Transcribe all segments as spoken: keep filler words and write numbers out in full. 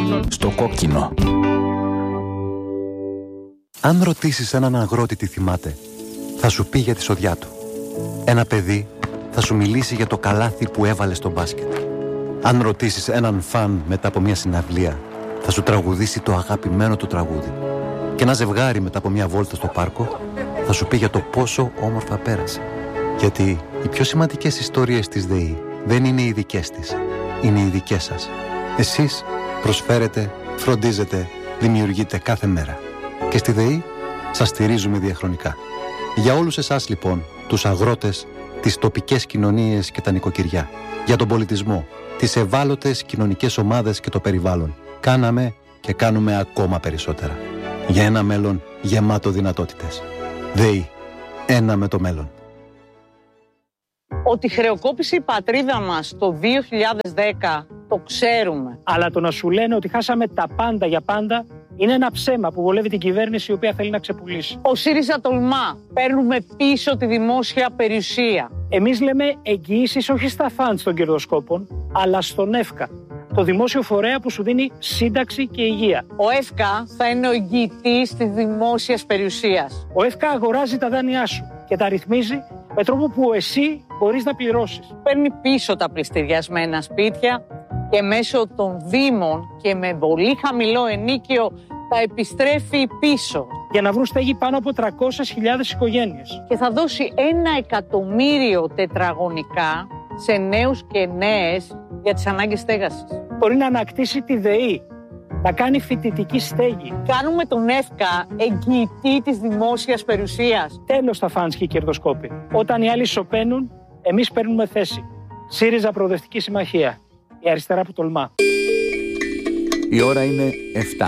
Στο κόκκινο. Αν ρωτήσεις έναν αγρότη τι θυμάται, θα σου πει για τη σοδιά του. Ένα παιδί θα σου μιλήσει για το καλάθι που έβαλε στο μπάσκετ. Αν ρωτήσεις έναν φαν μετά από μια συναυλία, θα σου τραγουδήσει το αγαπημένο του τραγούδι. Και ένα ζευγάρι μετά από μια βόλτα στο πάρκο θα σου πει για το πόσο όμορφα πέρασε. Γιατί οι πιο σημαντικές ιστορίες της ΔΕΗ δεν είναι οι δικές της, είναι οι δικές σας. Εσείς προσφέρετε, φροντίζετε, δημιουργείτε κάθε μέρα. Και στη ΔΕΗ σας στηρίζουμε διαχρονικά. Για όλους εσάς λοιπόν, τους αγρότες, τις τοπικές κοινωνίες και τα νοικοκυριά, για τον πολιτισμό, τις ευάλωτες κοινωνικές ομάδες και το περιβάλλον, κάναμε και κάνουμε ακόμα περισσότερα. Για ένα μέλλον γεμάτο δυνατότητες. ΔΕΗ. Ένα με το μέλλον. Ότι χρεοκόπησε η πατρίδα μας το δύο χιλιάδες δέκα, το ξέρουμε. Αλλά το να σου λένε ότι χάσαμε τα πάντα για πάντα είναι ένα ψέμα που βολεύει την κυβέρνηση η οποία θέλει να ξεπουλήσει. Ο ΣΥΡΙΖΑ τολμά. Παίρνουμε πίσω τη δημόσια περιουσία. Εμείς λέμε εγγυήσεις όχι στα φαντς των κερδοσκόπων, αλλά στον ΕΦΚΑ. Το δημόσιο φορέα που σου δίνει σύνταξη και υγεία. Ο ΕΦΚΑ θα είναι ο εγγυητής της δημόσιας περιουσίας. Ο ΕΦΚΑ αγοράζει τα δάνειά σου και τα ρυθμίζει με τρόπο που εσύ μπορείς να πληρώσεις. Παίρνει πίσω τα πληστηριασμένα σπίτια και μέσω των δήμων και με πολύ χαμηλό ενίκιο τα επιστρέφει πίσω. Για να βρουν στέγη πάνω από τριακόσιες χιλιάδες οικογένειες. Και θα δώσει ένα εκατομμύριο τετραγωνικά σε νέους και νέες για τις ανάγκες στέγασης. Μπορεί να ανακτήσει τη ΔΕΗ, να κάνει φοιτητική στέγη. Κάνουμε τον ΕΦΚΑ εγγυητή της δημόσιας περιουσίας. Τέλος τα φαντς και οι κερδοσκόποι. Όταν οι άλλοι σωπαίνουν, εμείς παίρνουμε θέση. ΣΥΡΙΖΑ Προοδευτική Συμμαχία. Η αριστερά που τολμά. Η ώρα είναι εφτά.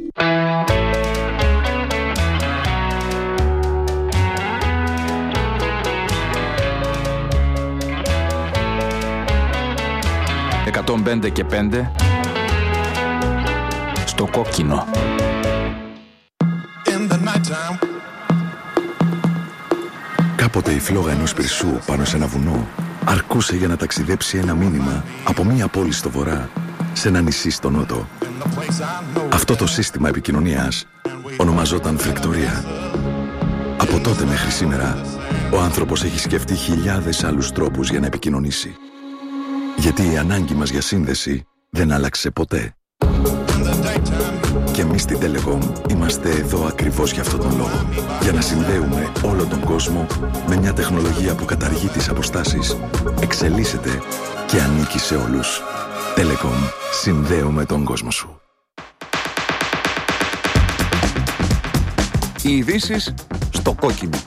εκατόν πέντε και πέντε στο κόκκινο. Κάποτε η φλόγα ενός πυρσού πάνω σε ένα βουνό αρκούσε για να ταξιδέψει ένα μήνυμα από μία πόλη στο βορρά σε ένα νησί στο νότο. Αυτό το σύστημα επικοινωνίας ονομαζόταν φρεκτορία. Από τότε μέχρι σήμερα, ο άνθρωπος έχει σκεφτεί χιλιάδες άλλους τρόπους για να επικοινωνήσει. Γιατί η ανάγκη μας για σύνδεση δεν άλλαξε ποτέ. Και εμείς στην Telecom είμαστε εδώ ακριβώς για αυτόν τον λόγο. Για να συνδέουμε όλο τον κόσμο με μια τεχνολογία που καταργεί τις αποστάσεις, εξελίσσεται και ανήκει σε όλους. Telecom. Συνδέουμε τον κόσμο σου. Οι ειδήσεις στο κόκκινο.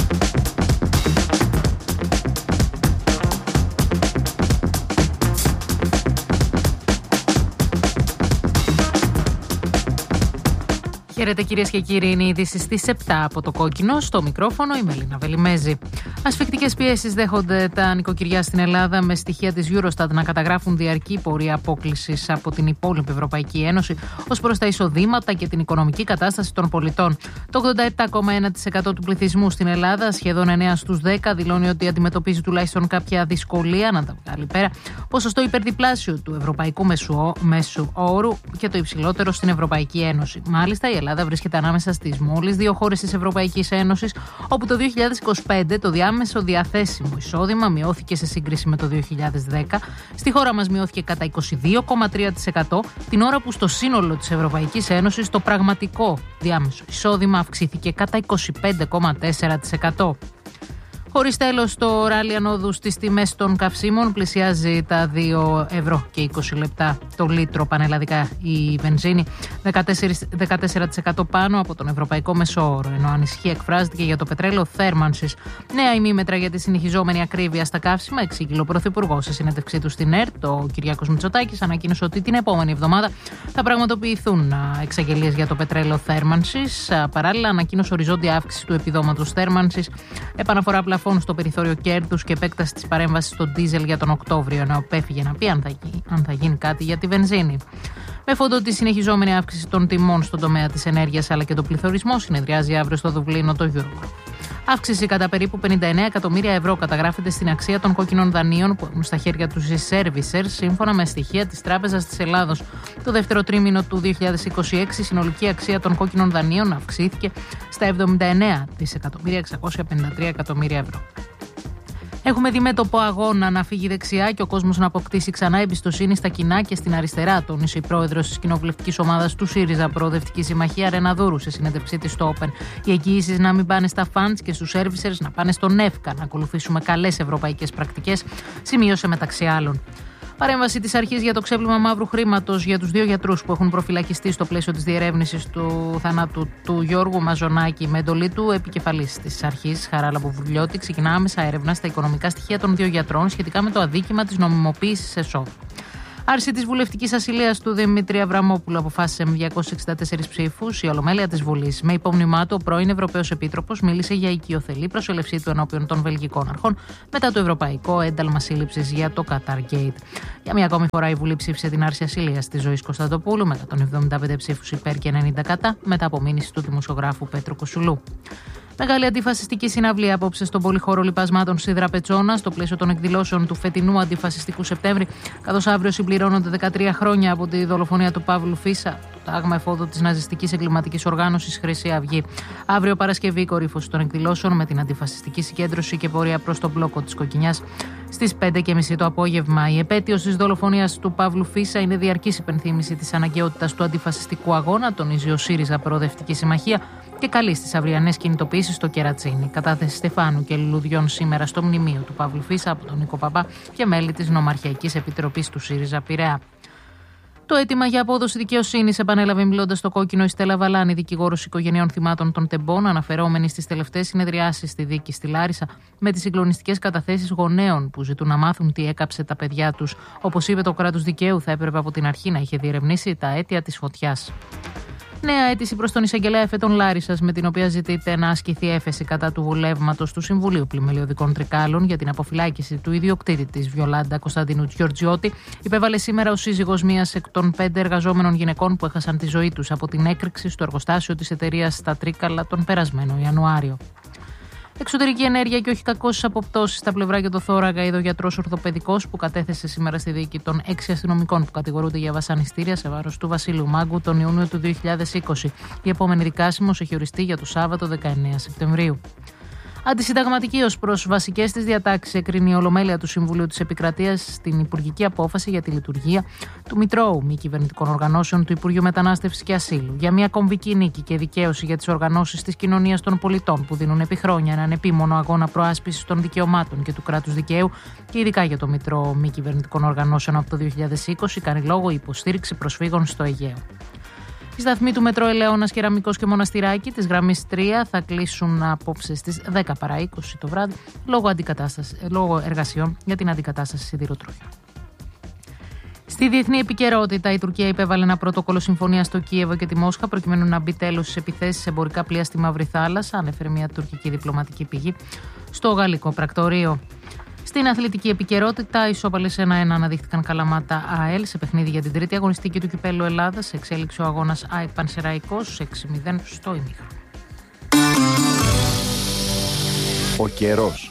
Χαίρετε κυρίες και κύριοι, είναι η είδηση στις επτά από το κόκκινο. Στο μικρόφωνο η Μελίνα Βελιμέζη. Ασφικτικές πιέσεις δέχονται τα νοικοκυριά στην Ελλάδα, με στοιχεία της Eurostat να καταγράφουν διαρκή πορεία απόκλησης από την υπόλοιπη Ευρωπαϊκή Ένωση ως προς τα εισοδήματα και την οικονομική κατάσταση των πολιτών. Το ογδόντα επτά κόμμα ένα τοις εκατό του πληθυσμού στην Ελλάδα, σχεδόν εννέα στους δέκα, δηλώνει ότι αντιμετωπίζει τουλάχιστον κάποια δυσκολία να τα βγάλει πέρα. Ποσοστό υπερδιπλάσιο του ευρωπαϊκού μέσου όρου και το υψηλότερο στην Ευρωπαϊκή Ένωση. Μάλιστα, η Ελλάδα βρίσκεται ανάμεσα στις μόλις δύο χώρες της Ευρωπαϊκής Ένωσης, όπου το δύο χιλιάδες είκοσι πέντε το διάμεσο διαθέσιμο εισόδημα μειώθηκε σε σύγκριση με το δύο χιλιάδες δέκα. Στη χώρα μας μειώθηκε κατά είκοσι δύο κόμμα τρία τοις εκατό, την ώρα που στο σύνολο της Ευρωπαϊκής Ένωσης το πραγματικό διάμεσο εισόδημα αυξήθηκε κατά είκοσι πέντε κόμμα τέσσερα τοις εκατό. Χωρίς τέλος, το ράλι ανόδου στις τιμές των καυσίμων πλησιάζει τα δύο ευρώ και είκοσι λεπτά το λίτρο πανελλαδικά η βενζίνη, δεκατέσσερα τοις εκατό πάνω από τον ευρωπαϊκό μεσόωρο, ενώ ανησυχία εκφράζεται και για το πετρέλαιο θέρμανσης. Νέα ημίμετρα για τη συνεχιζόμενη ακρίβεια στα καύσιμα, εξήγηλε ο Πρωθυπουργός σε συνέντευξή του στην ΕΡΤ. Ο Κυριάκος Μητσοτάκης ανακοίνωσε ότι την επόμενη εβδομάδα θα πραγματοποιηθούν εξαγγελίες για το πετρέλαιο θέρμανσης. Παράλληλα, ανακοίνωσε οριζόντια αύξηση του επιδόματος θέρμανσης, επαναφορά στο περιθώριο κέρδους και επέκταση της παρέμβασης στο ντίζελ για τον Οκτώβριο, ενώ απέφυγε να πει αν θα, γίνει, αν θα γίνει κάτι για τη βενζίνη. Με φόντο τη συνεχιζόμενη αύξηση των τιμών στον τομέα της ενέργειας αλλά και τον πληθωρισμό, συνεδριάζει αύριο στο Δουβλίνο το Eurogroup. Αύξηση κατά περίπου πενήντα εννέα εκατομμύρια ευρώ καταγράφεται στην αξία των κόκκινων δανείων που έχουν στα χέρια τους οι servicers, σύμφωνα με στοιχεία της Τράπεζας της Ελλάδος. Το δεύτερο τρίμηνο του δύο χιλιάδες είκοσι έξι η συνολική αξία των κόκκινων δανείων αυξήθηκε στα εβδομήντα εννέα δισεκατομμύρια εξακόσια πενήντα τρία εκατομμύρια ευρώ. Έχουμε δει μέτωπο αγώνα να φύγει δεξιά και ο κόσμος να αποκτήσει ξανά εμπιστοσύνη στα κοινά και στην αριστερά, τόνισε η πρόεδρος της κοινοβουλευτικής ομάδας του ΣΥΡΙΖΑ Προοδευτική Συμμαχία, Ρένα Δούρου, σε συνέντευξή της στο Open. Οι εγγυήσεις να μην πάνε στα funds και στους servicers, να πάνε στον ΕΦΚΑ, να ακολουθήσουμε καλές ευρωπαϊκές πρακτικές, σημείωσε μεταξύ άλλων. Παρέμβαση της αρχής για το ξέπλυμα μαύρου χρήματος για τους δύο γιατρούς που έχουν προφυλακιστεί στο πλαίσιο της διερεύνησης του θανάτου του Γιώργου Μαζονάκη με εντολή του επικεφαλής της αρχής, Χαράλαμπου Βουρλιώτη, ξεκινά άμεσα έρευνα στα οικονομικά στοιχεία των δύο γιατρών σχετικά με το αδίκημα της νομιμοποίησης εσόδου. Άρση της βουλευτικής ασυλίας του Δημήτρη Αβραμόπουλου αποφάσισε με διακόσιους εξήντα τέσσερις ψήφους η Ολομέλεια της Βουλής. Με υπόμνημά του, ο πρώην Ευρωπαίος Επίτροπος μίλησε για οικειοθελή προσέλευσή του ενώπιον των βελγικών αρχών μετά το ευρωπαϊκό ένταλμα σύλληψης για το Qatar Gate. Για μια ακόμη φορά, η Βουλή ψήφισε την άρση ασυλίας της Ζωής Κωνσταντοπούλου με εκατόν εβδομήντα πέντε ψήφους υπέρ και ενενήντα κατά, μετά από μήνυση του δημοσιογράφου Πέτρου Κοσουλού. Μεγάλη αντιφασιστική συναυλία απόψε στον πολυχώρο λιπασμάτων Σίδρα Πετσόνα, στο πλαίσιο των εκδηλώσεων του φετινού αντιφασιστικού Σεπτέμβρη, καθώς αύριο συμπληρώνονται δεκατρία χρόνια από τη δολοφονία του Παύλου Φίσα, το τάγμα εφόδου της ναζιστικής εγκληματικής οργάνωσης Χρυσή Αυγή. Αύριο Παρασκευή, η κορύφωση των εκδηλώσεων με την αντιφασιστική συγκέντρωση και πορεία προς τον μπλόκο της Κοκκινιάς στις πέντε και μισή το απόγευμα. Η επέτειος της δολοφονίας του Παύλου Φίσα είναι διαρκής υπενθύμηση της αναγκαιότητας του αντιφασιστικού αγώνα, τονίζει ο ΣΥΡΙΖΑ Προοδευτική Συμμαχία, και καλεί στις αυριανές κινητοποιήσεις στο Κερατσίνι. Κατάθεση Στεφάνου και λουλουδιών σήμερα στο μνημείο του Παύλου Φίσα από τον Νίκο Παπά και μέλη της Νομαρχιακής Επιτροπής του ΣΥΡΙΖΑ Πειραιά. Το αίτημα για απόδοση δικαιοσύνης επανέλαβε μιλώντας στο Κόκκινο η Στέλλα Βαλάνη, δικηγόρος οικογενειών θυμάτων των τεμπών, αναφερόμενη στις τελευταίες συνεδριάσεις στη δίκη στη Λάρισα με τις συγκλονιστικές καταθέσεις γονέων που ζητούν να μάθουν τι έκαψε τα παιδιά τους. Όπως είπε, το κράτος δικαίου θα έπρεπε από την αρχή να είχε διερευνήσει τα αίτια της φωτιάς. Νέα αίτηση προς τον εισαγγελέα Εφετών Λάρισσας, με την οποία ζητείται να ασκηθεί έφεση κατά του βουλεύματος του Συμβουλίου Πλημελιωδικών Τρικάλων για την αποφυλάκηση του ιδιοκτήτη της Βιολάντα Κωνσταντίνου Τζιορτζιώτη, υπέβαλε σήμερα ο σύζυγος μίας εκ των πέντε εργαζόμενων γυναικών που έχασαν τη ζωή τους από την έκρηξη στο εργοστάσιο της εταιρείας στα Τρίκαλα τον περασμένο Ιανουάριο. Εξωτερική ενέργεια και όχι κακώσεις αποπτώσεις στα πλευρά και το θώρακα, είδε ο γιατρός ορθοπαιδικός που κατέθεσε σήμερα στη δίκη των έξι αστυνομικών που κατηγορούνται για βασανιστήρια σε βάρος του Βασίλειου Μάγκου τον Ιούνιο του δύο χιλιάδες είκοσι. Η επόμενη δικάσιμος έχει οριστεί για το Σάββατο δεκαεννέα Σεπτεμβρίου. Αντισυνταγματική ως προς βασικές της διατάξεις εκρίνει η Ολομέλεια του Συμβουλίου της Επικρατείας στην Υπουργική Απόφαση για τη λειτουργία του Μητρώου Μη Κυβερνητικών Οργανώσεων του Υπουργείου Μετανάστευσης και Ασύλου για μια κομβική νίκη και δικαίωση για τις οργανώσεις της κοινωνίας των πολιτών που δίνουν επί χρόνια έναν επίμονο αγώνα προάσπισης των δικαιωμάτων και του κράτους δικαίου και ειδικά για το Μητρώο Μη Κυβερνητικών Οργανώσεων από το δύο χιλιάδες είκοσι κάνει λόγο η υποστήριξη προσφύγων στο Αιγαίο. Οι σταθμοί του Μετρό Ελαιώνας, Κεραμικός και Μοναστηράκη της γραμμής τρία θα κλείσουν απόψε στις δέκα παρά είκοσι το βράδυ λόγω, λόγω εργασιών για την αντικατάσταση σιδηροτροχιών. Στη διεθνή επικαιρότητα, η Τουρκία υπέβαλε ένα πρωτόκολλο συμφωνία στο Κίεβο και τη Μόσχα προκειμένου να μπει τέλος στις επιθέσεις σε εμπορικά πλοία στη Μαύρη Θάλασσα, ανέφερε μια τουρκική διπλωματική πηγή στο γαλλικό πρακτορείο. Στην αθλητική επικαιρότητα, ισόπαλες ένα ένα αναδείχθηκαν Καλαμάτα ΑΕΛ σε παιχνίδι για την τρίτη αγωνιστική του Κυπέλλου Ελλάδας. Σε εξέλιξη ο αγώνας ΑΕΚ Πανσεραϊκός έξι μηδέν στο ημίχρονο. Ο καιρός.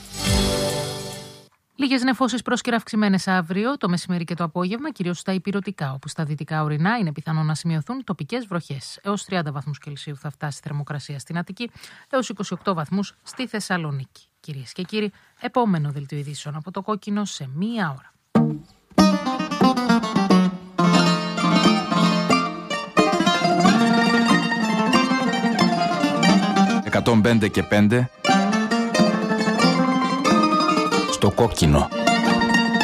Λίγες νεφώσεις πρόσκαιρα αυξημένες αύριο το μεσημέρι και το απόγευμα, κυρίως στα ηπειρωτικά, όπου στα δυτικά ορεινά είναι πιθανό να σημειωθούν τοπικές βροχές. Έως τριάντα βαθμούς Κελσίου θα φτάσει η θερμοκρασία στην Αττική, έως είκοσι οκτώ βαθμούς στη Θεσσαλονίκη. Κυρίες και κύριοι, επόμενο δελτίο ειδήσεων από το Κόκκινο σε μία ώρα. εκατόν πέντε και πέντε στο Κόκκινο.